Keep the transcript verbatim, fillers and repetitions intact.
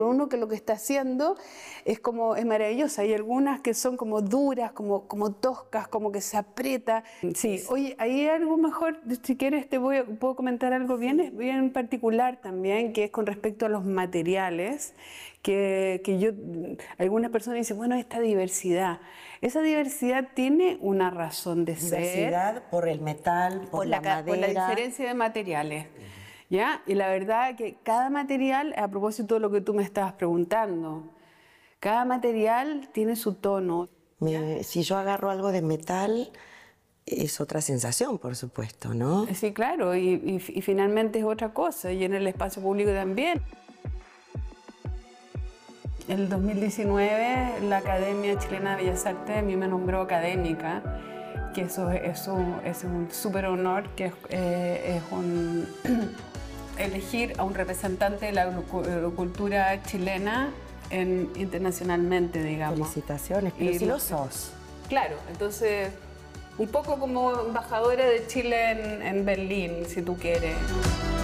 Uno que lo que está haciendo es como, es maravilloso. Hay algunas que son como duras, como, como toscas, como que se aprieta. Sí, oye, hay algo mejor, si quieres te voy a, puedo comentar algo bien, bien particular también, que es con respecto a los materiales, que, que yo, algunas personas dicen, bueno, esta diversidad, esa diversidad tiene una razón de ser. Diversidad por el metal, por, por la, la, madera. por la diferencia de materiales. ¿Ya? Y la verdad que cada material, a propósito de lo que tú me estabas preguntando, cada material tiene su tono. Me, si yo agarro algo de metal, es otra sensación, por supuesto, ¿no? Sí, claro, y, y, y finalmente es otra cosa, y en el espacio público también. En el dos mil diecinueve, la Academia Chilena de Bellas Artes a mí me nombró académica, que eso, eso es un súper honor, que es, eh, es un... elegir a un representante de la cultura chilena en, internacionalmente, digamos. Felicitaciones, pero y si lo sos. Claro, entonces, un poco como embajadora de Chile en, en Berlín, si tú quieres.